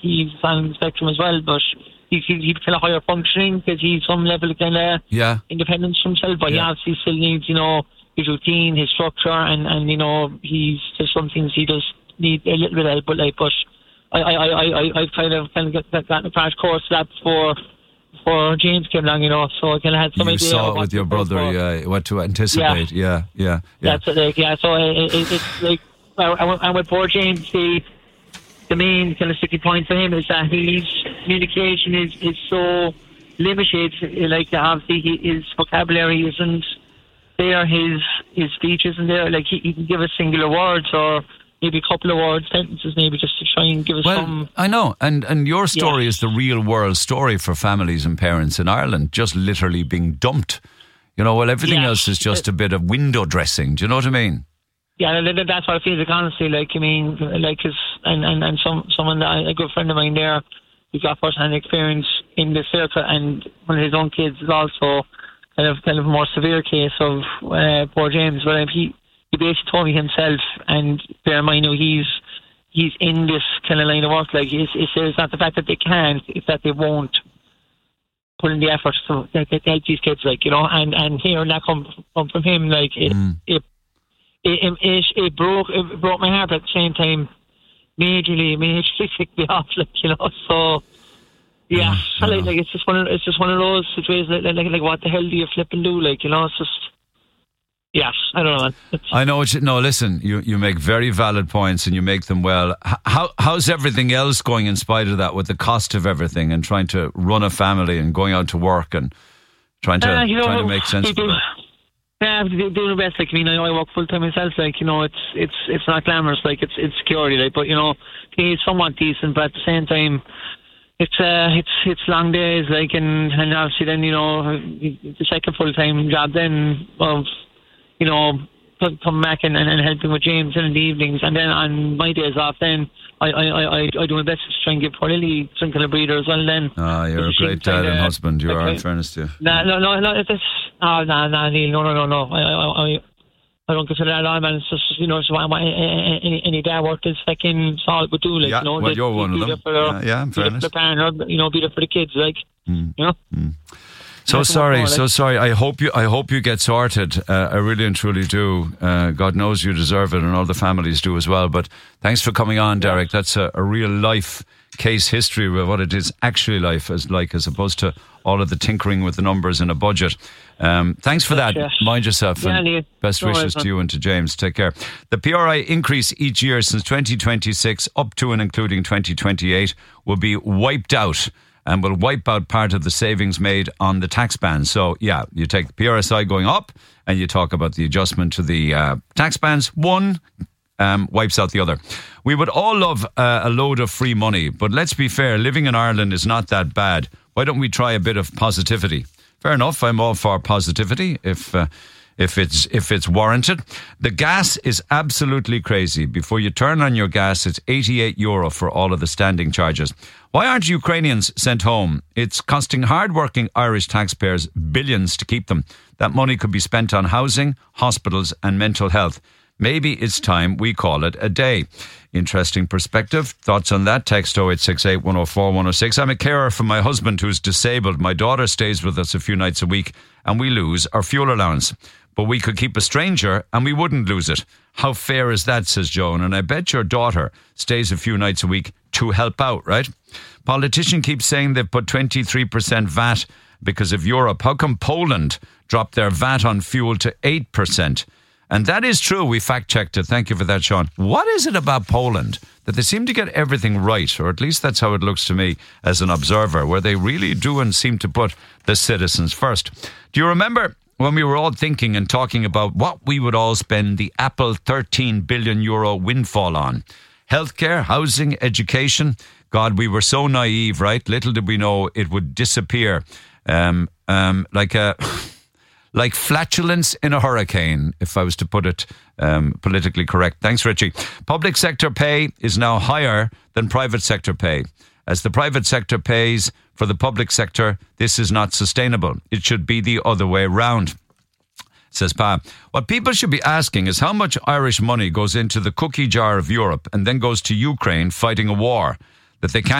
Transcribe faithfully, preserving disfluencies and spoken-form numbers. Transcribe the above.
he's on the spectrum as well, but he's, he's kind of higher functioning because he's some level of kind of yeah. independence from himself, but yeah. he obviously still needs, you know, his routine, his structure, and, and you know, he's, there's some things he does need a little bit of help with, like, but I, I, I, I, I've kind of, kind of got, gotten a crash course to that before, before James came along, you know, so I kind of had some you idea. You saw of it with your brother, yeah, what to anticipate, yeah, yeah, yeah. yeah. That's it, like, yeah, so it, it, it's like, and with poor James, the, the main kind of sticky point for him is that his communication is, is so limited, like, obviously he, his vocabulary isn't there, his, his speech isn't there, like, he, he can give us singular words or maybe a couple of words, sentences maybe, just to try and give us well, some... I know, and, and your story yeah. is the real world story for families and parents in Ireland, just literally being dumped. You know, well, everything yeah. else is just a bit of window dressing. Do you know what I mean? Yeah, that's what I feel, like, honestly, like, I mean, like, cause, and, and, and some someone, that, a good friend of mine there, who got first-hand experience in this circuit, and one of his own kids is also kind of kind of a more severe case of uh, poor James, but um, he... He basically told me himself, and bear in mind, you know, he's he's in this kind of line of work. Like, it's, it's, it's not the fact that they can't; it's that they won't put in the effort to, to, to help these kids. Like, you know, and, and hearing that come come from him, like it mm. it, it it it broke it broke my heart. At the same time, majorly, majorly ticked me off. Like, you know, so yeah, yeah. Like, like it's just one of it's just one of those situations. Like, like like what the hell do you flip and do? Like, you know, it's just. Yes, I don't know. It's I know what you... No, listen, you, you make very valid points and you make them well. How How's everything else going in spite of that, with the cost of everything and trying to run a family and going out to work and trying to, uh, you know, trying to make sense of it? Yeah, doing the best. Like, I mean, I know I work full time myself. Like, you know, it's it's it's not glamorous. Like, it's it's security. Like, but you know, it's somewhat decent. But at the same time, it's uh, it's it's long days. Like, and and obviously then, you know, the second full time job then of, you know, come back and, and, and helping with James in the evenings, and then on my days off, then I I, I, I do my best to try and give poor Lily some kind of breather as well. Then ah, you're a great dad and husband. You like, are, in fairness to you. No, no, no, no. It's oh, no, no, Neil, no, no, no, no. I, I, I, I don't consider that at all, man. It's just, you know, it's what any, any dad work is fucking solid would do. Like, yeah, you know, well, you're one of them. For, yeah, yeah, in fairness. Be there for the parent, or, you know, be there for the kids, like, mm. you know. Mm. So sorry, so sorry. I hope you. I hope you get sorted. Uh, I really and truly do. Uh, God knows you deserve it, and all the families do as well. But thanks for coming on, Derek. That's a, a real life case history of what it is actually life is like, as opposed to all of the tinkering with the numbers in a budget. Um, thanks for that. Yes. Mind yourself, and yeah, best wishes to you and to James. Take care. The P R I increase each year since twenty twenty-six up to and including twenty twenty-eight will be wiped out, and will wipe out part of the savings made on the tax band. So, yeah, you take the P R S I going up and you talk about the adjustment to the uh, tax bands. One um, wipes out the other. We would all love uh, a load of free money, but let's be fair, living in Ireland is not that bad. Why don't we try a bit of positivity? Fair enough, I'm all for positivity if... Uh, If it's if it's warranted. The gas is absolutely crazy. Before you turn on your gas, it's eighty-eight euro for all of the standing charges. Why aren't Ukrainians sent home? It's costing hard-working Irish taxpayers billions to keep them. That money could be spent on housing, hospitals and mental health. Maybe it's time we call it a day. Interesting perspective. Thoughts on that? Text oh eight six eight, one oh four, one oh six. I'm a carer for my husband who's disabled. My daughter stays with us a few nights a week and we lose our fuel allowance. But we could keep a stranger and we wouldn't lose it. How fair is that, says Joan? And I bet your daughter stays a few nights a week to help out, right? Politician keeps saying they've put twenty-three percent V A T because of Europe. How come Poland dropped their V A T on fuel to eight percent? And that is true. We fact-checked it. Thank you for that, Sean. What is it about Poland that they seem to get everything right? Or at least that's how it looks to me as an observer, where they really do and seem to put the citizens first. Do you remember when we were all thinking and talking about what we would all spend the Apple thirteen billion euro windfall on? Healthcare, housing, education. God, we were so naive, right? Little did we know it would disappear um, um, like a... like flatulence in a hurricane, if I was to put it um, politically correct. Thanks, Richie. Public sector pay is now higher than private sector pay. As the private sector pays for the public sector, this is not sustainable. It should be the other way round, says Pa. What people should be asking is how much Irish money goes into the cookie jar of Europe and then goes to Ukraine fighting a war that they can't